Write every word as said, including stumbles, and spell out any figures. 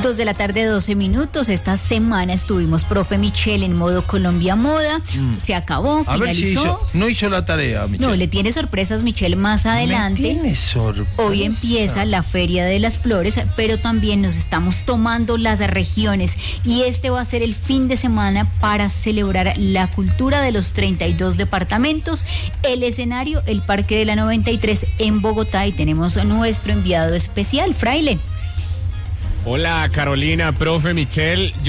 Dos de la tarde, doce minutos. Esta semana estuvimos, profe Michelle, en modo Colombia Moda. Mm. Se acabó, a finalizó. Ver si hizo, no hizo la tarea, Michelle. No, le tiene sorpresas, Michelle, más adelante. Me tiene sorpresa. Hoy empieza la Feria de las Flores, pero también nos estamos tomando las regiones. Y este va a ser el fin de semana para celebrar la cultura de los treinta y dos departamentos. El escenario, el Parque de la noventa y tres en Bogotá. Y tenemos a nuestro enviado especial, Fraile. Hola, Carolina, profe Michelle. Yo